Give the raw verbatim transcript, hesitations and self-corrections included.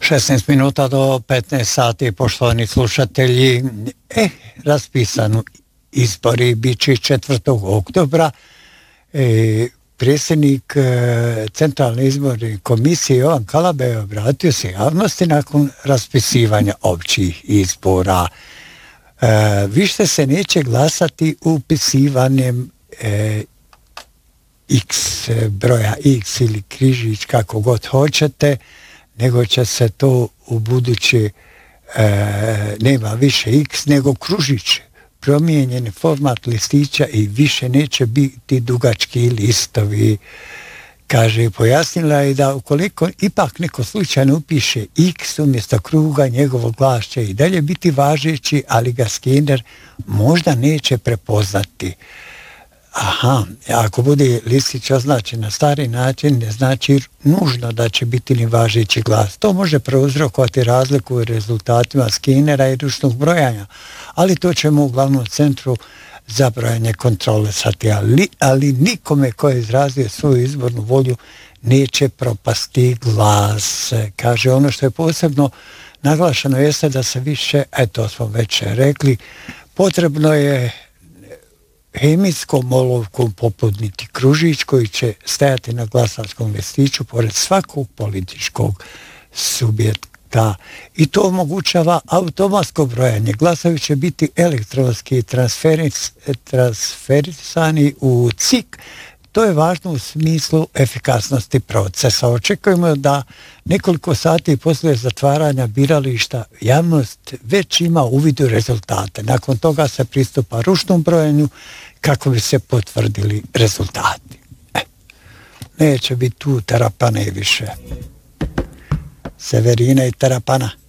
šesnaest minuta do petnaest sati, poštovani slušatelji. E, raspisano izbori bit će četvrtog oktobra. E, predsjednik e, Centralne izborne komisije Jovan Kalabe obratio se javnosti nakon raspisivanja općih izbora. E, više se neće glasati upisivanjem e, X, broja X ili križić, kako god hoćete, nego će se to u buduće e, nema više X nego kružić, promijenjen format listića i više neće biti dugački listovi. Kaže, pojasnila je da ukoliko ipak neko slučajno upiše X umjesto kruga, njegov glas će i dalje biti važeći, ali ga skener možda neće prepoznati. Aha, ako bude listić označen na stari način, ne znači nužno da će biti ni važeći glas. To može prouzrokovati razliku u rezultatima skenera i ručnog brojanja, ali to ćemo u glavnom centru za brojanje kontrolisati. Ali, ali nikome ko je izrazio svoju izbornu volju neće propasti glas. Kaže, ono što je posebno naglašeno jeste da se više, eto smo već rekli, potrebno je hemijskom olovkom popuniti kružić koji će stajati na glasačkom listiću pored svakog političkog subjekta. I to omogućava automatsko brojanje. Glasovi će biti elektronski transferis, transferisani u C I K. To je važno u smislu efikasnosti procesa. Očekujemo da nekoliko sati poslije zatvaranja birališta javnost već ima uvid u rezultate. Nakon toga se pristupa ručnom brojanju kako bi se potvrdili rezultati. E, neće biti tu terapane više. Severina i terapana.